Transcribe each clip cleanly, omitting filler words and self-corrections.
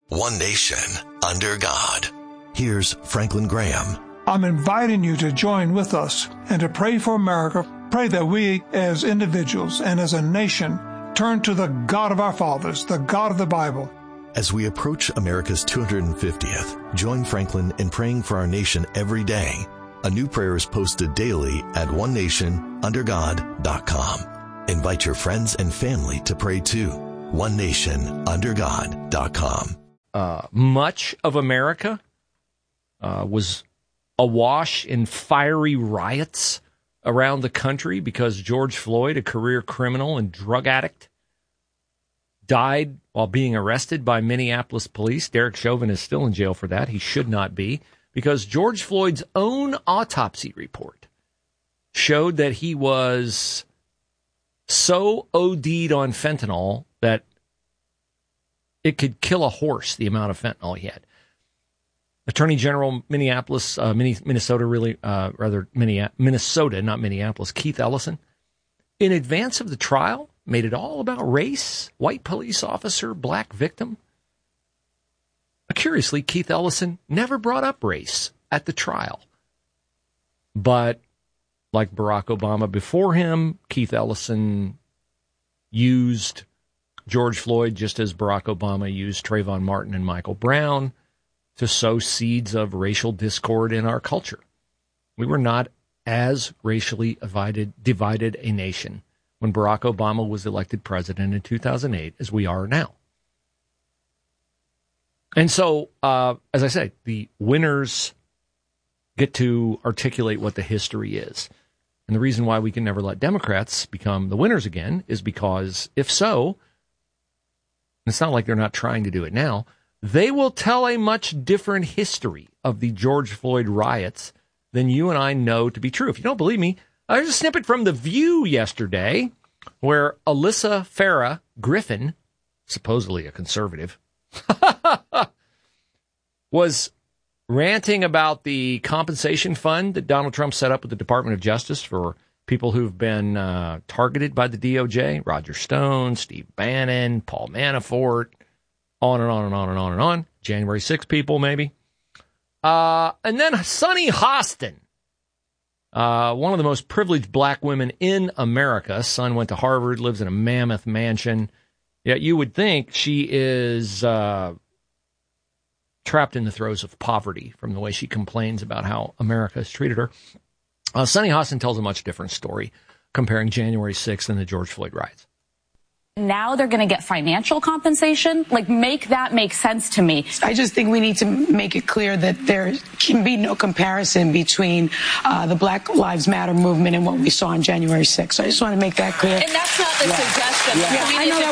One nation, under God. Here's Franklin Graham. I'm inviting you to join with us and to pray for America. Pray that we as individuals and as a nation turn to the God of our fathers, the God of the Bible. As we approach America's 250th, join Franklin in praying for our nation every day. A new prayer is posted daily at onenationundergod.com. Invite your friends and family to pray too. onenationundergod.com. Much of America was awash in fiery riots around the country because George Floyd, a career criminal and drug addict, died while being arrested by Minneapolis police. Derek Chauvin is still in jail for that. He should not be, because George Floyd's own autopsy report showed that he was so OD'd on fentanyl that it could kill a horse, the amount of fentanyl he had. Attorney General Minnesota, not Minneapolis, Keith Ellison, in advance of the trial, made it all about race, white police officer, black victim. Curiously, Keith Ellison never brought up race at the trial. But like Barack Obama before him, Keith Ellison used George Floyd just as Barack Obama used Trayvon Martin and Michael Brown to sow seeds of racial discord in our culture. We were not as racially divided a nation when Barack Obama was elected president in 2008 as we are now. And so, as I say, the winners get to articulate what the history is. And the reason why we can never let Democrats become the winners again is because, if so, it's not like they're not trying to do it now, they will tell a much different history of the George Floyd riots than you and I know to be true. If you don't believe me, there's a snippet from The View yesterday where Alyssa Farah Griffin, supposedly a conservative, was ranting about the compensation fund that Donald Trump set up with the Department of Justice for people who've been targeted by the DOJ, Roger Stone, Steve Bannon, Paul Manafort, on and on and on and on and on. January 6 people, maybe. And then Sunny Hostin, one of the most privileged black women in America. Son went to Harvard, lives in a mammoth mansion. Yet you would think she is trapped in the throes of poverty from the way she complains about how America has treated her. Sunny Hostin tells a much different story, comparing January 6th and the George Floyd riots. Now they're going to get financial compensation? Like, make that make sense to me. I just think we need to make it clear that there can be no comparison between the Black Lives Matter movement and what we saw on January 6th. So I just want to make that clear. And that's not the suggestion. I know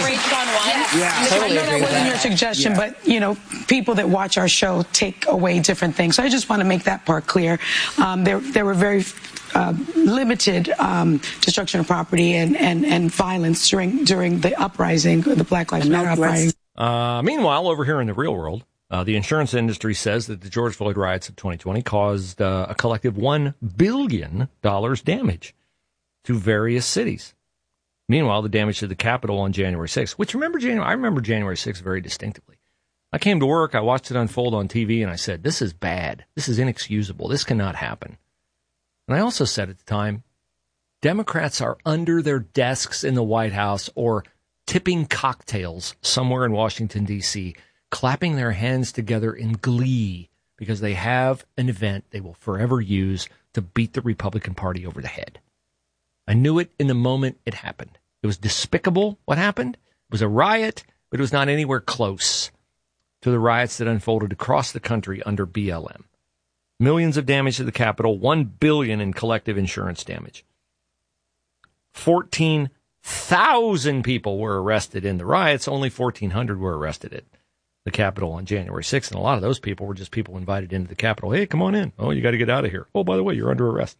that wasn't your suggestion, but, you know, people that watch our show take away different things. So I just want to make that part clear. There were very limited destruction of property and violence during the uprising, the Black Lives Matter uprising. Meanwhile, over here in the real world, the insurance industry says that the George Floyd riots of 2020 caused a collective $1 billion damage to various cities. Meanwhile, the damage to the Capitol on January 6th, which I remember January 6th very distinctively. I came to work, I watched it unfold on TV, and I said, this is bad. This is inexcusable. This cannot happen. And I also said at the time, Democrats are under their desks in the White House or tipping cocktails somewhere in Washington, D.C., clapping their hands together in glee because they have an event they will forever use to beat the Republican Party over the head. I knew it in the moment it happened. It was despicable what happened. It was a riot, but it was not anywhere close to the riots that unfolded across the country under BLM. Millions of damage to the Capitol, $1 billion in collective insurance damage. 14,000 people were arrested in the riots. Only 1,400 were arrested at the Capitol on January 6th. And a lot of those people were just people invited into the Capitol. Hey, come on in. Oh, you got to get out of here. Oh, by the way, you're under arrest.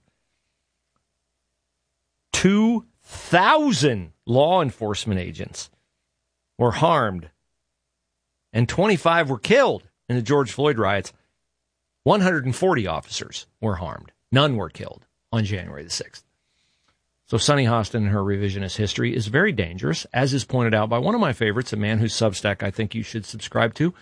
2,000 law enforcement agents were harmed, and 25 were killed in the George Floyd riots. 140 officers were harmed. None were killed on January the 6th. So Sunny Hostin and her revisionist history is very dangerous, as is pointed out by one of my favorites, a man whose Substack I think you should subscribe to,